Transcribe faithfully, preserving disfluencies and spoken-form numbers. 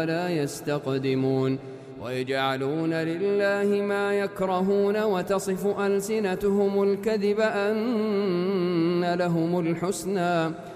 ولا يستقدمون ويجعلون لله ما يكرهون وتصف ألسنتهم الكذب أن لهم الحسنى